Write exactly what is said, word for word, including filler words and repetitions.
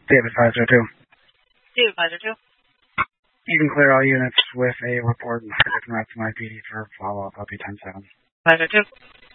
David five zero two. David five zero two. You can clear all units with a report and from I P D for follow-up. I'll be ten seven. five zero two.